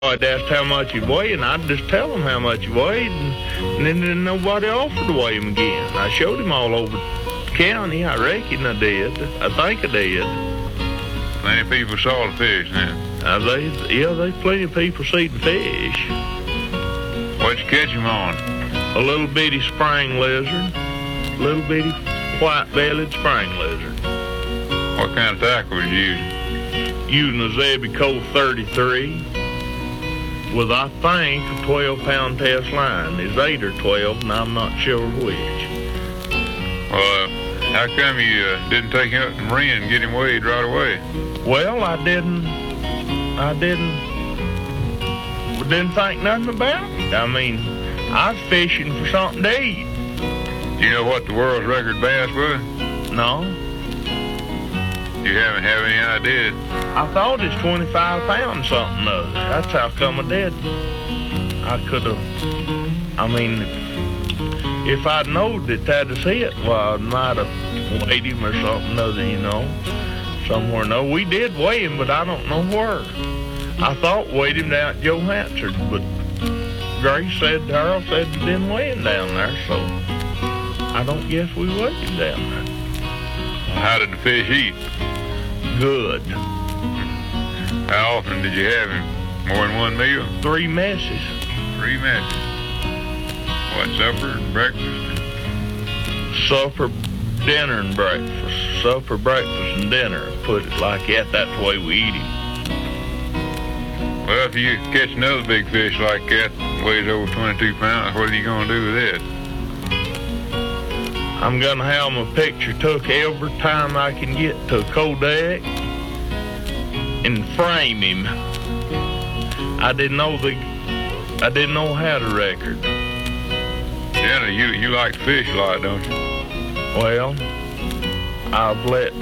I'd ask how much he weighed, and I'd just tell him how much he weighed, and then nobody offered to weigh him again. I showed him all over the county. I reckon I did. I think I did. Plenty of people saw the fish now. There's plenty of people seeing fish. What'd you catch him on? A little bitty spring lizard. Little bitty white-bellied spring lizard. What kind of tackle was you using? Using a Zebby 33 with, I think, a 12-pound test line. It's 8 or 12, and I'm not sure which. Well, how come you didn't take him up to the marina and get him weighed right away? Well, I didn't think nothing about it. I mean, I was fishing for something to eat. You know what the world's record bass was? No. You haven't have any idea? I thought it's 25 pounds something or other. That's how come I did. I could have, if I'd known that was it, well, I might have weighed him or something other, somewhere. No, we did weigh him, but I don't know where. I thought weighed him down at Joe Hansard, but Harold said we didn't weigh him down there, so I don't guess we weighed him down there. How did the fish eat? Good. How often did you have him? More than one meal? 3 messes. 3 messes. What, supper and breakfast? Supper, dinner, and breakfast. Supper, breakfast, and dinner. Put it like that. That's the way we eat him. Well, if you catch another big fish like that, weighs over 22 pounds, what are you going to do with it? I'm going to have my picture took every time I can get to Kodak and frame him. I didn't know how to record. Yeah, you like to fish a lot, don't you? Well, I've let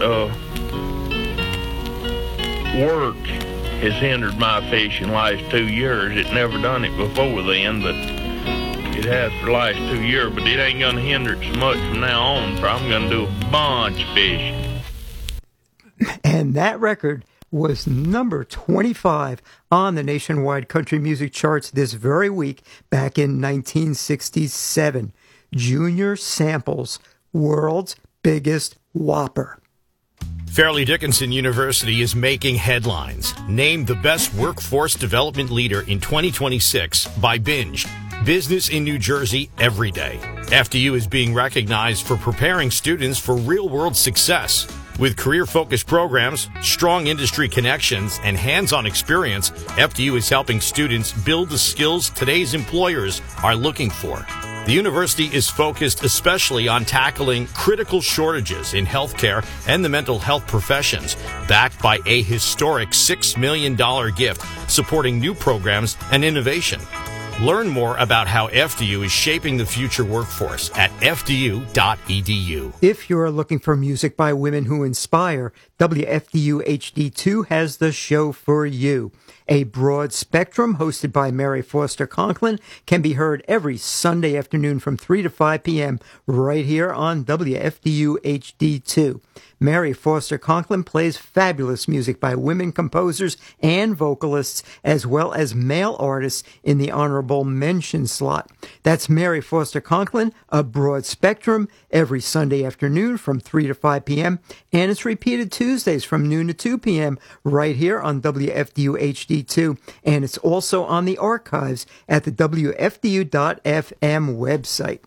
work has hindered my fishing the last 2 years. It never done it before then, but it has for the last 2 years. But it ain't gonna hinder it so much from now on, for I'm gonna do a bunch of fishing. And that record was number 25 on the nationwide country music charts this very week back in 1967. Junior Samples, World's Biggest Whopper. Fairleigh Dickinson University is making headlines. Named the best workforce development leader in 2026 by Binge. Business in New Jersey every day. FDU is being recognized for preparing students for real-world success. With career-focused programs, strong industry connections, and hands-on experience, FDU is helping students build the skills today's employers are looking for. The university is focused especially on tackling critical shortages in healthcare and the mental health professions, backed by a historic $6 million gift supporting new programs and innovation. Learn more about how FDU is shaping the future workforce at fdu.edu. If you're looking for music by women who inspire, WFDU HD2 has the show for you. A Broad Spectrum, hosted by Mary Foster Conklin, can be heard every Sunday afternoon from 3 to 5 p.m. right here on WFDU HD2. Mary Foster Conklin plays fabulous music by women composers and vocalists, as well as male artists in the honorable mention slot. That's Mary Foster Conklin, A Broad Spectrum, every Sunday afternoon from 3 to 5 p.m., and it's repeated Tuesdays from noon to 2 p.m. right here on WFDU HD2, and it's also on the archives at the WFDU.FM website.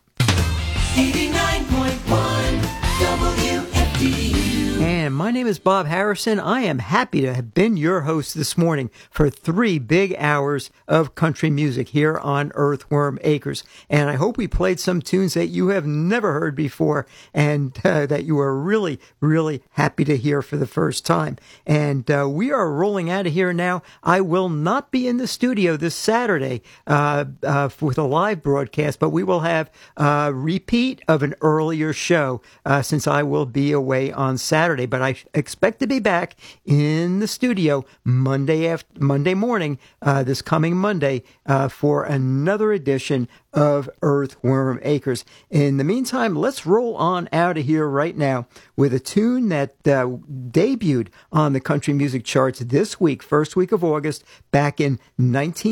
89.1 WFDU. And my name is Bob Harrison. I am happy to have been your host this morning for 3 big hours of country music here on Earthworm Acres. And I hope we played some tunes that you have never heard before and that you are really, really happy to hear for the first time. And we are rolling out of here now. I will not be in the studio this Saturday with a live broadcast, but we will have a repeat of an earlier show since I will be away on Saturday. But I expect to be back in the studio Monday morning, this coming Monday, for another edition of Earthworm Acres. In the meantime, let's roll on out of here right now with a tune that debuted on the country music charts this week, first week of August, back in